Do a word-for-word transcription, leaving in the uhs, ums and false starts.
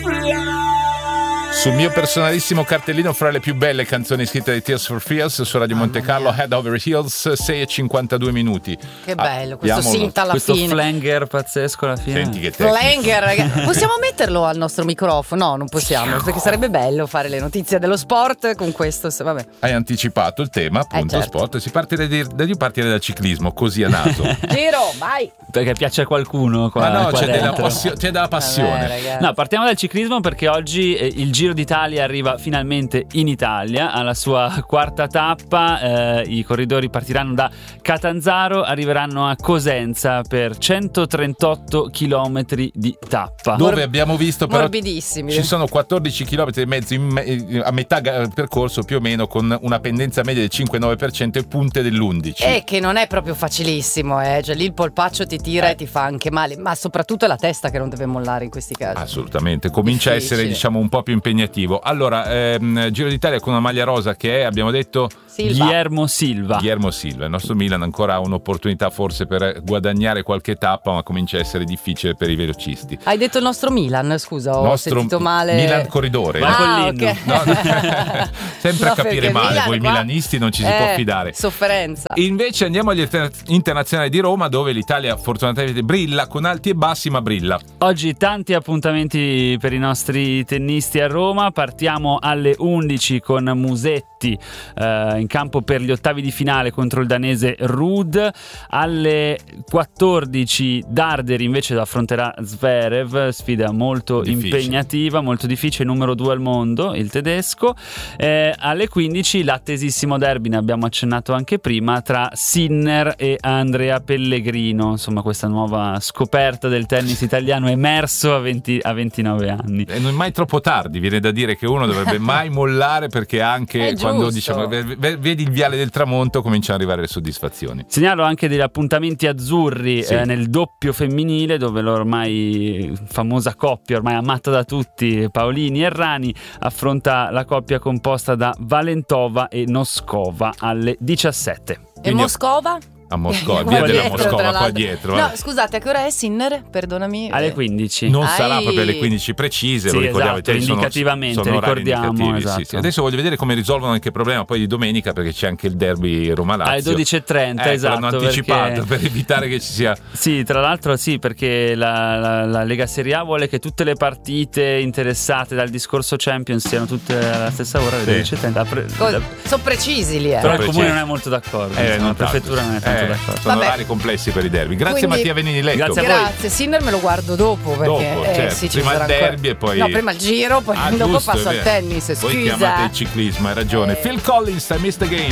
Sul mio personalissimo cartellino fra le più belle canzoni scritte di Tears for Fears su Radio Monte Carlo, Head Over Heels, sei e cinquantadue minuti. Che bello, questo synth alla questo fine. Questo flanger pazzesco alla fine. Senti che tecnico. Flanger, ragazzi. Possiamo metterlo al nostro microfono? No, non possiamo, perché sarebbe bello fare le notizie dello sport con questo. Vabbè. Hai anticipato il tema, appunto, eh, certo. sport. Si parte da, da, io partire dal ciclismo, così a naso. Giro, vai! Perché piace a qualcuno qua. Ma no, qua c'è della, dentro. passio- c'è della passione. Vabbè, No, partiamo dal ciclismo perché oggi eh, il Giro d'Italia arriva finalmente in Italia alla sua quarta tappa. Eh, I corridori partiranno da Catanzaro, arriveranno a Cosenza per centotrentotto chilometri di tappa. Dove Mor- abbiamo visto però morbidissimi. ci sono quattordici chilometri e mezzo in me- a metà ga- percorso più o meno, con una pendenza media del cinque nove per cento e punte dell'undici. E che non è proprio facilissimo, eh. Cioè, lì il polpaccio ti tira e ti fa anche male, ma soprattutto è la testa che non deve mollare in questi casi. Assolutamente, comincia a essere, Difficile. diciamo, un po' più impegnativo. Allora, ehm, Giro d'Italia con una maglia rosa che è, abbiamo detto, Silva. Guillermo Silva. Guillermo Silva. Il nostro Milan ancora ha un'opportunità forse per guadagnare qualche tappa, ma comincia a essere difficile per i velocisti. Hai detto il nostro Milan, scusa, ho Nostro sentito male. Milan corridore. Vai con Ah, l'inno. ok. No, sempre No, a capire perché male, Milan voi qua- milanisti non ci si Eh, può fidare. Sofferenza. Invece andiamo agli inter- internazionali di Roma, dove l'Italia fortunatamente brilla, con alti e bassi, ma brilla. Oggi tanti appuntamenti per i nostri tennisti a Roma. Partiamo alle undici con Musetti eh, in campo per gli ottavi di finale contro il danese Ruud. Alle quattordici Darderi invece affronterà Zverev, sfida molto Difficile. impegnativa, molto difficile, numero due al mondo, il tedesco. Eh, alle quindici l'attesissimo derby, ne abbiamo accennato anche prima, tra Sinner e Andrea Pellegrino, insomma questa nuova scoperta del tennis italiano emerso a, venti, a ventinove anni. E non è mai troppo tardi, viene da dire che uno dovrebbe mai mollare, perché anche È quando giusto. diciamo ve- ve- vedi il viale del tramonto cominciano ad arrivare le soddisfazioni. Segnalo anche degli appuntamenti azzurri Sì. eh, nel doppio femminile, dove l'ormai famosa coppia, ormai amata da tutti, Paolini e Errani, affronta la coppia composta da Valentova e Noskova alle diciassette. E Quindi- Moscova? A Moscova, Qua via della dietro, Moscova, tra qua l'altro. dietro. No, vabbè. scusate, a che ora è Sinner? Perdonami. Alle Eh, quindici. Non Ai. sarà proprio alle quindici precise, Sì, lo ricordiamo, esatto, cioè, sono- indicativamente, sono orari ricordiamo, indicativi, esatto. sì, sì. Adesso voglio vedere come risolvono anche il problema poi di domenica, perché c'è anche il derby Roma-Lazio. Alle dodici e trenta, Ecco, esatto, l'hanno anticipato perché- per evitare che ci sia. Sì, tra l'altro sì, perché la, la, la Lega Serie A vuole che tutte le partite interessate dal discorso Champions siano tutte alla stessa ora, alle Sì. dodici e trenta. Pre- co- la- sono precisi lì, eh. Però il precisi. comune non è molto d'accordo, Eh, insomma, non la prefettura tanto. non è tanto Eh, d'accordo. Sono Vabbè. orari complessi per i derby. Grazie Quindi- Mattia Venini Letto. Grazie a voi. Grazie, Sinner me lo guardo dopo perché Dopo, eh, certo. sì, ci Prima il sarà ancora- derby e poi- No, prima il giro, poi Ah, dopo giusto, passo è al vero. tennis, Voi chiamate scusa. il ciclismo, hai ragione. Eh. Phil Collins, I Missed the Game.